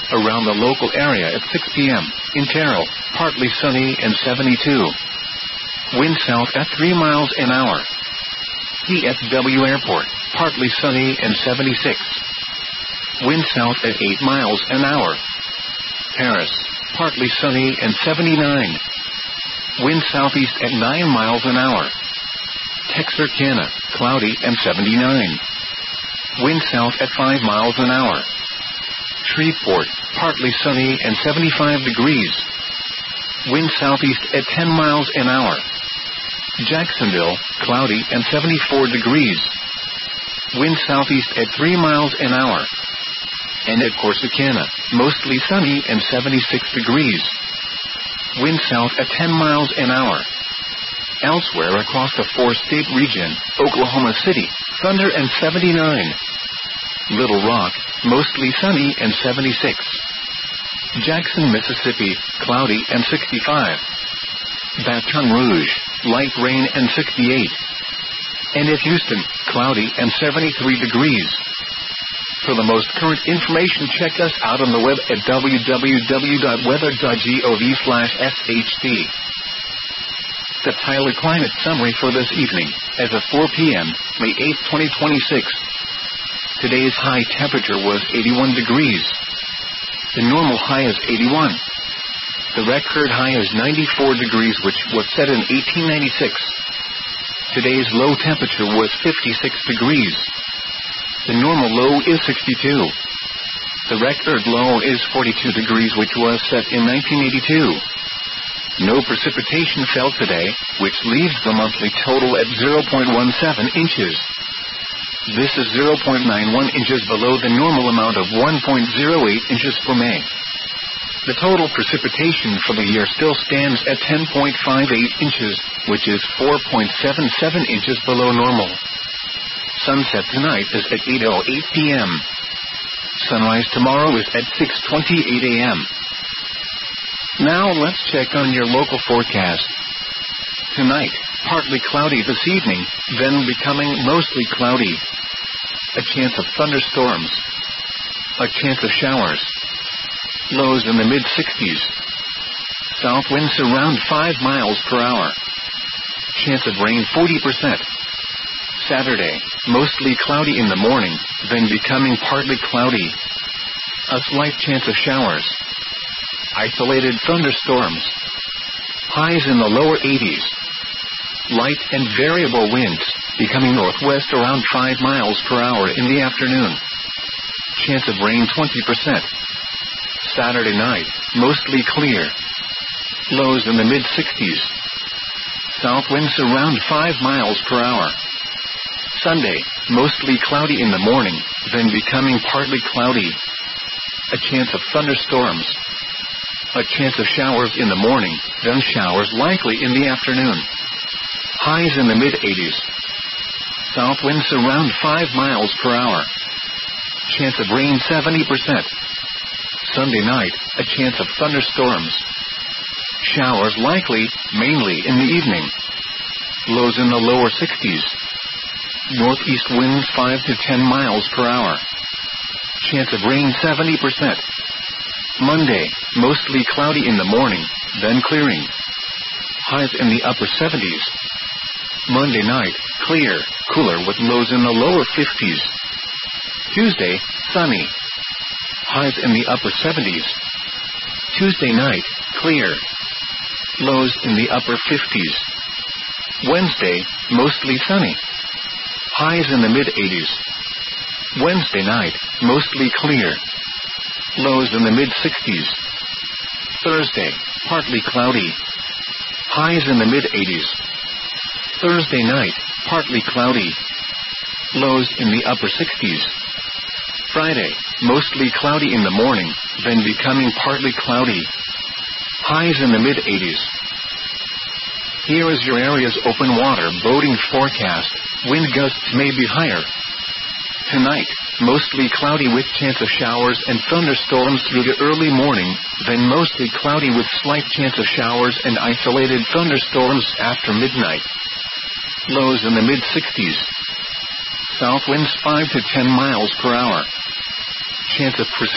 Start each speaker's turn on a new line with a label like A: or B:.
A: Around the local area at 6 p.m. In Terrell, partly sunny and 72. Wind south at 3 miles an hour. DFW Airport, partly sunny and 76. Wind south at 8 miles an hour. Paris, partly sunny and 79. Wind southeast at 9 miles an hour. Texarkana, cloudy and 79. Wind south at 5 miles an hour. Shreveport, partly sunny and 75 degrees. Wind southeast at 10 miles an hour. Jacksonville, cloudy and 74 degrees. Wind southeast at 3 miles an hour. And at Corsicana, mostly sunny and 76 degrees. Wind south at 10 miles an hour. Elsewhere across the 4-state region, Oklahoma City, thunder and 79. Little Rock, mostly sunny and 76. Jackson, Mississippi, cloudy and 65. Baton Rouge, light rain and 68. And at Houston, cloudy and 73 degrees. For the most current information, check us out on the web at www.weather.gov/shd. The Tyler Climate Summary for this evening, as of 4 p.m., May 8, 2026. Today's high temperature was 81 degrees. The normal high is 81. The record high is 94 degrees, which was set in 1896. Today's low temperature was 56 degrees. The normal low is 62. The record low is 42 degrees, which was set in 1982. No precipitation fell today, which leaves the monthly total at 0.17 inches. This is 0.91 inches below the normal amount of 1.08 inches for May. The total precipitation for the year still stands at 10.58 inches, which is 4.77 inches below normal. Sunset tonight is at 8:08 p.m. Sunrise tomorrow is at 6:28 a.m. Now let's check on your local forecast. Tonight, partly cloudy this evening, then becoming mostly cloudy. A chance of thunderstorms. A chance of showers. Lows in the mid-60s. South winds around 5 miles per hour. Chance of rain 40%. Saturday, mostly cloudy in the morning, then becoming partly cloudy. A slight chance of showers. Isolated thunderstorms. Highs in the lower 80s. Light and variable winds, becoming northwest around 5 miles per hour in the afternoon. Chance of rain 20%. Saturday night, mostly clear. Lows in the mid-60s. South winds around 5 miles per hour. Sunday, mostly cloudy in the morning, then becoming partly cloudy. A chance of thunderstorms. A chance of showers in the morning, then showers likely in the afternoon. Highs in the mid-80s. South winds around 5 miles per hour. Chance of rain 70%. Sunday night, a chance of thunderstorms. Showers likely, mainly in the evening. Lows in the lower 60s. Northeast winds 5 to 10 miles per hour. Chance of rain 70%. Monday, mostly cloudy in the morning, then clearing. Highs in the upper 70s. Monday night, clear, cooler with lows in the lower 50s. Tuesday, sunny. Highs in the upper 70s. Tuesday night, clear. Lows in the upper 50s. Wednesday, mostly sunny. Highs in the mid-80s. Wednesday night, mostly clear. Lows in the mid-60s. Thursday, partly cloudy. Highs in the mid-80s. Thursday night, partly cloudy. Lows in the upper 60s. Friday, mostly cloudy in the morning, then becoming partly cloudy. Highs in the mid-80s. Here is your area's open water boating forecast. Wind gusts may be higher. Tonight, mostly cloudy with chance of showers and thunderstorms through the early morning, then mostly cloudy with slight chance of showers and isolated thunderstorms after midnight. Lows in the mid-60s. South winds 5 to 10 miles per hour. Chance of precipitation